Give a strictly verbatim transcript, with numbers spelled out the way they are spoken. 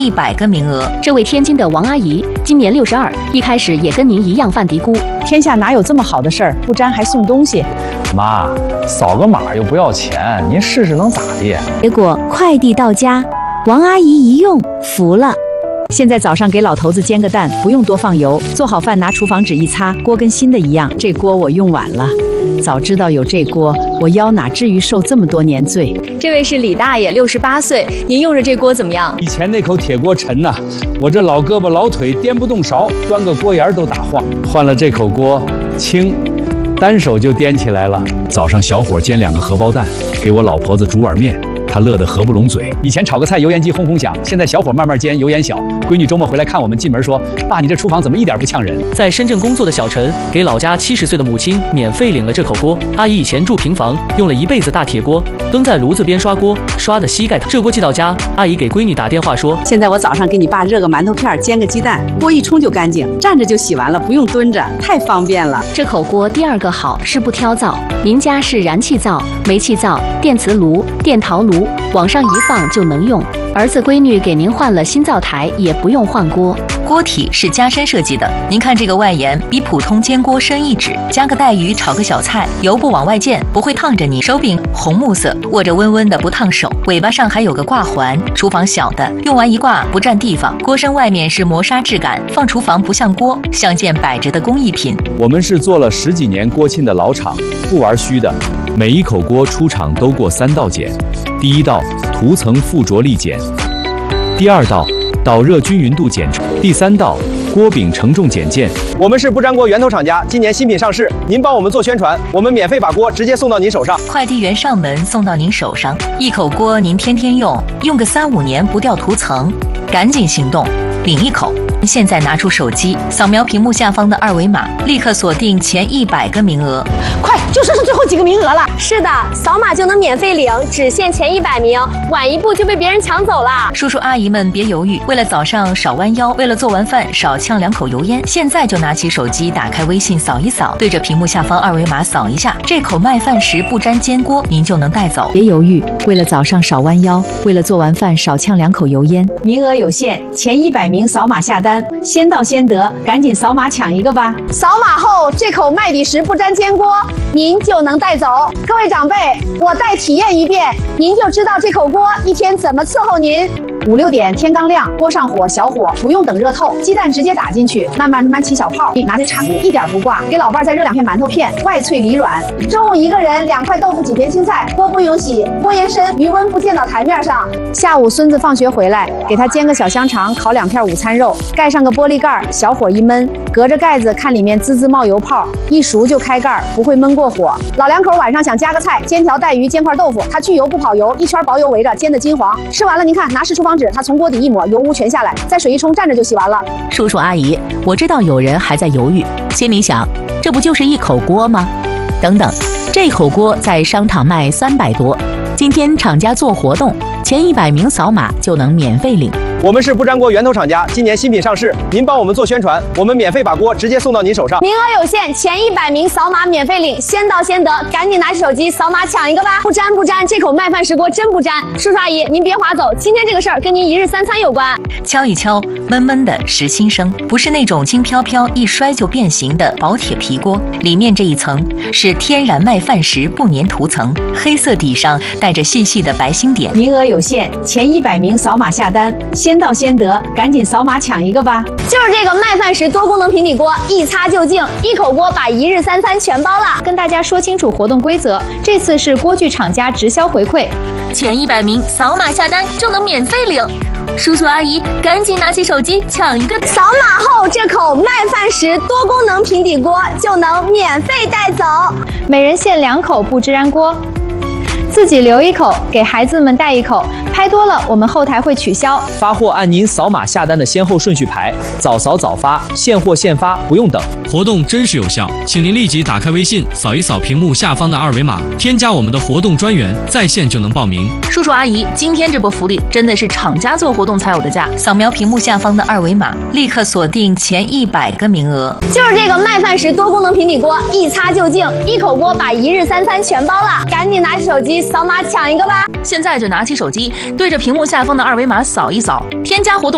一百个名额。 这位天津的王阿姨今年六十二，一开始也跟您一样犯嘀咕： 天下哪有这么好的事儿？不沾还送东西。 妈，扫个码又不要钱，您试试能咋地？ 结果快递到家，王阿姨一用服了。 现在早上给老头子煎个蛋，不用多放油，做好饭拿厨房纸一擦，锅跟新的一样。这锅我用晚了，早知道有这锅，我腰哪至于受这么多年罪。 这位是李大爷，六十八岁，您用着这锅怎么样？ 以前那口铁锅沉呐，我这老胳膊老腿颠不动勺，端个锅沿都打晃。换了这口锅，轻，单手就颠起来了。早上小伙煎两个荷包蛋，给我老婆子煮碗面。他乐得合不拢嘴。以前炒个菜油烟机轰轰响，现在小火慢慢煎，油烟小。闺女周末回来看我们，进门说：“爸，你这厨房怎么一点不呛人？” 在深圳工作的小陈给老家七十岁的母亲免费领了这口锅。阿姨以前住平房，用了一辈子大铁锅，蹲在炉子边刷锅，刷的膝盖疼。这锅寄到家，阿姨给闺女打电话说：“ 现在我早上给你爸热个馒头片，煎个鸡蛋，锅一冲就干净，站着就洗完了，不用蹲着，太方便了。” 这口锅第二个好是不挑灶，您家是燃气灶、煤气灶、电磁炉、电陶炉。往上一放就能用。儿子闺女给您换了新灶台，也不用换锅。 锅体是加深设计的，您看这个外沿比普通煎锅深一指，加个带鱼炒个小菜，油不往外溅，不会烫着你。手柄红木色，握着温温的不烫手。尾巴上还有个挂环，厨房小的，用完一挂不占地方。锅身外面是磨砂质感，放厨房不像锅，像件摆着的工艺品。 我们是做了十几年锅沁的老厂，不玩虚的。每一口锅出厂都过三道检，第一道涂层附着力检，第二道导热均匀度检，第三道锅柄承重检件。 我们是不粘锅源头厂家，今年新品上市，您帮我们做宣传，我们免费把锅直接送到您手上， 快递员上门送到您手上。一口锅您天天用，用个三五年不掉涂层，赶紧行动，领一口。现在拿出手机，扫描屏幕下方的二维码，立刻锁定前一百个名额。 快，就剩是最后几个名额了。 是的，扫码就能免费领，只限前一百名，晚一步就被别人抢走了。 叔叔阿姨们别犹豫，为了早上少弯腰，为了做完饭少呛两口油烟，现在就拿起手机，打开微信扫一扫，对着屏幕下方二维码扫一下，这口麦饭石不粘煎锅您就能带走。 别犹豫，为了早上少弯腰，为了做完饭少呛两口油烟，名额有限，前一百名扫码下单。先到先得，赶紧扫码抢一个吧！ 扫码后，这口麦底石不粘煎锅，您就能带走。各位长辈，我再体验一遍，您就知道这口锅一天怎么伺候您。五六点天刚亮，锅上火小火，不用等热透，鸡蛋直接打进去，慢慢慢慢起小泡。拿着铲子一点不挂，给老伴再热两片馒头片，外脆里软。中午一个人两块豆腐几片青菜，锅不用洗，锅沿深，余温不溅到台面上。下午孙子放学回来，给他煎个小香肠，烤两片午餐肉，盖上个玻璃盖，小火一焖，隔着盖子看里面滋滋冒油泡，一熟就开盖，不会焖过火。老两口晚上想加个菜，煎条带鱼，煎块豆腐，他去油不跑油，一圈薄油围着，煎的金黄。吃完了您看，拿湿厨房纸，他从锅底一抹，油污全下来，再水一冲，蘸着就洗完了。 叔叔阿姨，我知道有人还在犹豫，心里想，这不就是一口锅吗？等等，这口锅在商场卖三百多，今天厂家做活动，前一百名扫码就能免费领。 我们是不粘锅源头厂家，今年新品上市，您帮我们做宣传，我们免费把锅直接送到您手上。 名额有限，前一百名扫码免费领，先到先得，赶紧拿起手机扫码抢一个吧！不粘不粘，这口麦饭石锅真不粘。叔叔阿姨，您别划走，今天这个事儿跟您一日三餐有关。 敲一敲，闷闷的实心声，不是那种轻飘飘一摔就变形的薄铁皮锅，里面这一层是天然麦饭石不粘涂层，黑色底上带着细细的白星点。 名额有限，前一百名扫码下单，先到先得，赶紧扫码抢一个吧！ 就是这个麦饭石多功能平底锅，一擦就净，一口锅把一日三餐全包了。 跟大家说清楚活动规则，这次是锅具厂家直销回馈， 前一百名扫码下单就能免费领。叔叔阿姨，赶紧拿起手机抢一个！ 扫码后，这口麦饭石多功能平底锅就能免费带走， 每人限两口不粘锅。自己留一口，给孩子们带一口，拍多了我们后台会取消。 发货按您扫码下单的先后顺序排，早扫早发，现货现发，不用等。 活动真实有效，请您立即打开微信，扫一扫屏幕下方的二维码，添加我们的活动专员，在线就能报名。 叔叔阿姨，今天这波福利真的是厂家做活动才有的价，扫描屏幕下方的二维码，立刻锁定前一百个名额。 就是这个麦饭石多功能平底锅，一擦就净，一口锅把一日三餐全包了，赶紧拿起手机扫码抢一个吧！ 现在就拿起手机，对着屏幕下方的二维码扫一扫，添加活动